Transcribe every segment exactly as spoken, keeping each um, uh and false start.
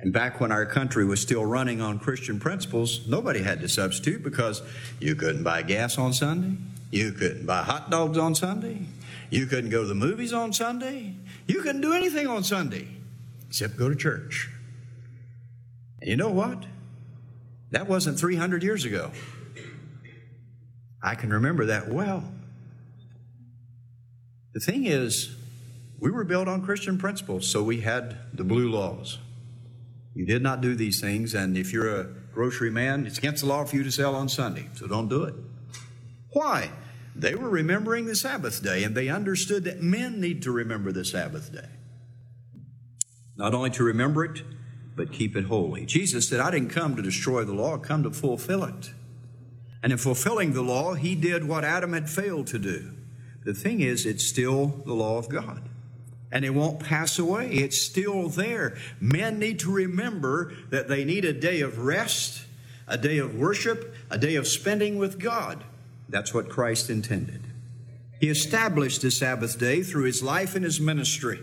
And back when our country was still running on Christian principles, nobody had to substitute because you couldn't buy gas on Sunday. You couldn't buy hot dogs on Sunday. You couldn't go to the movies on Sunday. You couldn't do anything on Sunday except go to church. And you know what? That wasn't three hundred years ago. I can remember that well. The thing is, we were built on Christian principles, so we had the blue laws. You did not do these things, and if you're a grocery man, it's against the law for you to sell on Sunday, so don't do it. Why? They were remembering the Sabbath day, and they understood that men need to remember the Sabbath day. Not only to remember it, but keep it holy. Jesus said, I didn't come to destroy the law, I come to fulfill it. And in fulfilling the law, he did what Adam had failed to do. The thing is, it's still the law of God. And it won't pass away. It's still there. Men need to remember that they need a day of rest, a day of worship, a day of spending with God. That's what Christ intended. He established the Sabbath day through his life and his ministry.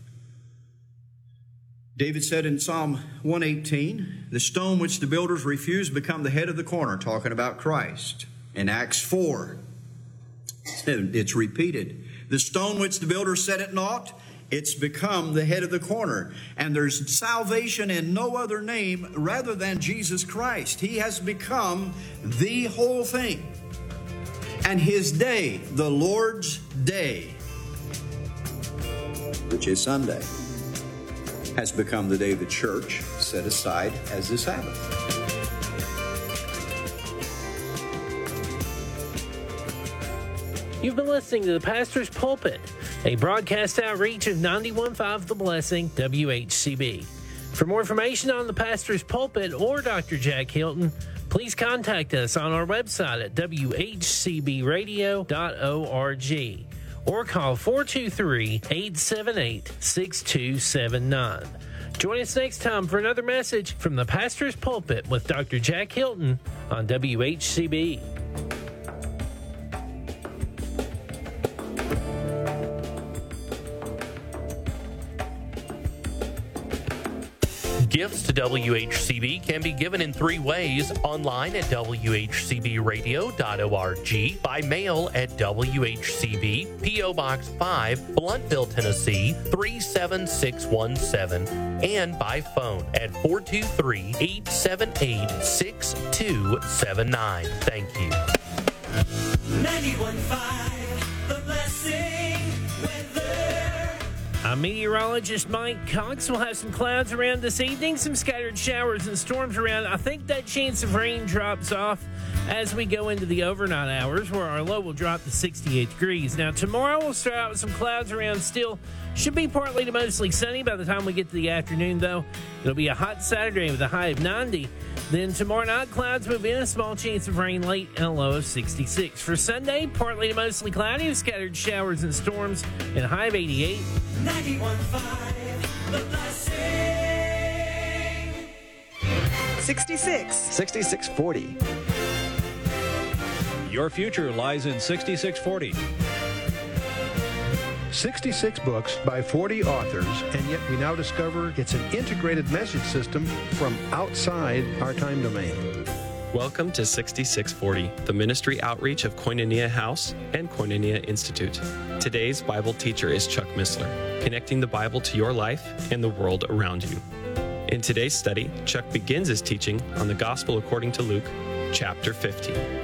David said in Psalm one eighteen, the stone which the builders refused become the head of the corner, talking about Christ. In Acts four, it's repeated. The stone which the builders set at naught, it's become the head of the corner. And there's salvation in no other name rather than Jesus Christ. He has become the whole thing. And his day, the Lord's day, which is Sunday, has become the day the church set aside as the Sabbath. You've been listening to The Pastor's Pulpit, a broadcast outreach of ninety-one point five The Blessing, W H C B. For more information on The Pastor's Pulpit or Doctor Jack Hilton, please contact us on our website at w h c b radio dot org or call four two three, eight seven eight, six two seven nine. Join us next time for another message from The Pastor's Pulpit with Doctor Jack Hilton on W H C B. Gifts to W H C B can be given in three ways: online at w h c b radio dot org, by mail at W H C B, P O Box five, Blountville, Tennessee three seven six one seven, and by phone at four two three, eight seven eight, six two seven nine. Thank you. ninety-one point five The Blessing weather. I'm meteorologist Mike Cox. We'll have some clouds around this evening, some scattered showers and storms around. I think that chance of rain drops off as we go into the overnight hours, where our low will drop to sixty-eight degrees. Now, tomorrow we'll start out with some clouds around still. Should be partly to mostly sunny by the time we get to the afternoon, though. It'll be a hot Saturday with a high of ninety. Then tomorrow night, clouds move in, a small chance of rain late, and a low of sixty-six. For Sunday, partly to mostly cloudy with scattered showers and storms, and a high of eighty-eight. ninety-one point five The Blessing. sixty-six. sixty-six forty. Your future lies in sixty-six forty. sixty-six books by forty authors, and yet we now discover it's an integrated message system from outside our time domain. Welcome to sixty-six forty, the ministry outreach of Koinonia House and Koinonia Institute. Today's Bible teacher is Chuck Missler, connecting the Bible to your life and the world around you. In today's study, Chuck begins his teaching on the Gospel according to Luke, chapter fifteen.